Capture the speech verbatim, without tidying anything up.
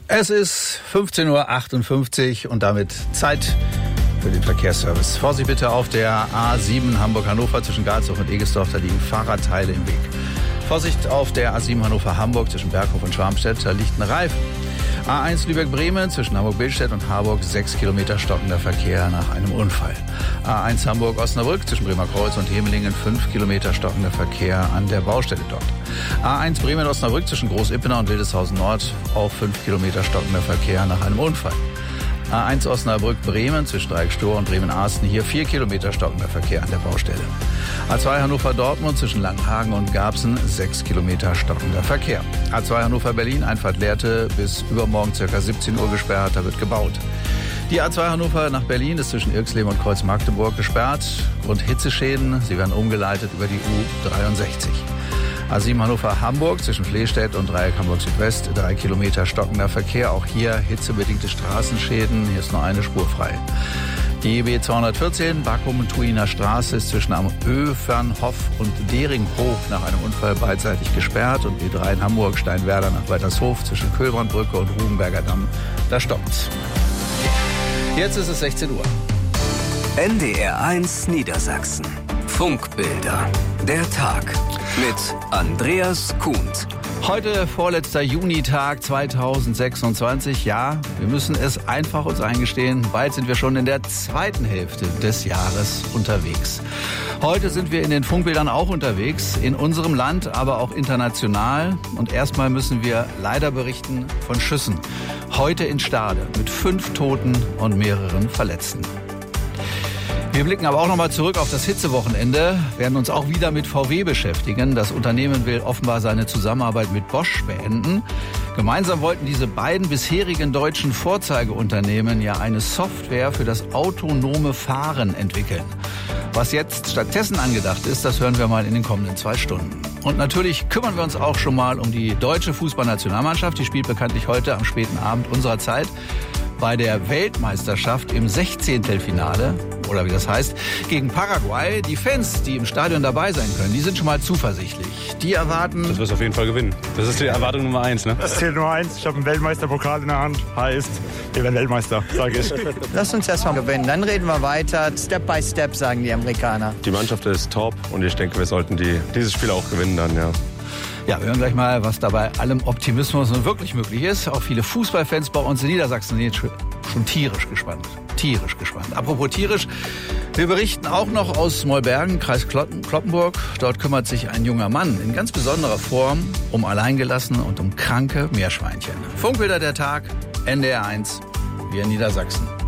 Es ist fünfzehn Uhr achtundfünfzig und damit Zeit für den Verkehrsservice. Vorsicht bitte auf der A sieben Hamburg-Hannover zwischen Galsdorf und Egesdorf, da liegen Fahrradteile im Weg. Vorsicht auf der A sieben Hannover-Hamburg zwischen Berghof und Schwarmstedt, da liegt ein Reif. A eins Lübeck-Bremen zwischen Hamburg-Billstedt und Harburg, sechs Kilometer stockender Verkehr nach einem Unfall. A eins Hamburg-Osnabrück zwischen Bremer Kreuz und Hemelingen, fünf Kilometer stockender Verkehr an der Baustelle dort. A eins Bremen-Osnabrück zwischen Groß-Ippener und Wildeshausen Nord, auch fünf Kilometer stockender Verkehr nach einem Unfall. A eins Osnabrück-Bremen zwischen Dreieck-Stor und Bremen-Arsten, hier vier Kilometer stockender Verkehr an der Baustelle. A zwei Hannover-Dortmund zwischen Langenhagen und Garbsen, sechs Kilometer stockender Verkehr. A zwei Hannover-Berlin, Einfahrt Lehrte, bis übermorgen ca. siebzehn Uhr gesperrt, da wird gebaut. Die A zwei Hannover nach Berlin ist zwischen Irxleben und Kreuz Magdeburg gesperrt. Grund Hitzeschäden, sie werden umgeleitet über die U dreiundsechzig. A sieben Hannover-Hamburg zwischen Flehstedt und Dreieck Hamburg-Südwest, drei Kilometer stockender Verkehr. Auch hier hitzebedingte Straßenschäden, hier ist nur eine Spur frei. Die B zweihundertvierzehn Backum-Tuiner Straße ist zwischen am Öfernhof und Deringhof nach einem Unfall beidseitig gesperrt. Und B drei in Hamburg, Steinwerder nach Weitershof zwischen Köhlbrandbrücke und Rubenberger Damm, da stoppt's. Jetzt ist es sechzehn Uhr. N D R eins Niedersachsen. Funkbilder. Der Tag mit Andreas Kuhnt. Heute vorletzter Junitag zweitausendsechsundzwanzig. Ja, wir müssen es einfach uns eingestehen. Bald sind wir schon in der zweiten Hälfte des Jahres unterwegs. Heute sind wir in den Funkbildern auch unterwegs. In unserem Land, aber auch international. Und erstmal müssen wir leider berichten von Schüssen. Heute in Stade mit fünf Toten und mehreren Verletzten. Wir blicken aber auch noch mal zurück auf das Hitzewochenende, werden uns auch wieder mit V W beschäftigen. Das Unternehmen will offenbar seine Zusammenarbeit mit Bosch beenden. Gemeinsam wollten diese beiden bisherigen deutschen Vorzeigeunternehmen ja eine Software für das autonome Fahren entwickeln. Was jetzt stattdessen angedacht ist, das hören wir mal in den kommenden zwei Stunden. Und natürlich kümmern wir uns auch schon mal um die deutsche Fußballnationalmannschaft. Die spielt bekanntlich heute am späten Abend unserer Zeit bei der Weltmeisterschaft im Sechzehntelfinale, oder wie das heißt, gegen Paraguay. Die Fans, die im Stadion dabei sein können, die sind schon mal zuversichtlich. Die erwarten... Das wirst du auf jeden Fall gewinnen. Das ist die Erwartung Nummer eins, ne? Das zählt Nummer eins. Ich habe einen Weltmeisterpokal in der Hand. Heißt, wir werden Weltmeister, sage ich. Lass uns erst mal gewinnen, dann reden wir weiter. Step by Step, sagen die Amerikaner. Die Mannschaft ist top und ich denke, wir sollten die, dieses Spiel auch gewinnen dann, ja. Ja, wir hören gleich mal, was da bei allem Optimismus nun wirklich möglich ist. Auch viele Fußballfans bei uns in Niedersachsen sind schon, schon tierisch gespannt. Tierisch gespannt. Apropos tierisch, wir berichten auch noch aus Mollbergen, Kreis Cloppenburg. Dort kümmert sich ein junger Mann in ganz besonderer Form um Alleingelassene und um kranke Meerschweinchen. Funkbilder der Tag, N D R eins, wir in Niedersachsen.